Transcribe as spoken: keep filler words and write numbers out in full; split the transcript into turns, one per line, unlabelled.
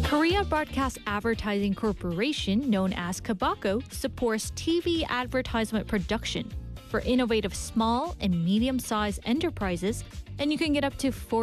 Korea Broadcast Advertising Corporation, known as KBACO, supports T V advertisement production for innovative small and medium-sized enterprises, and you can get up to forty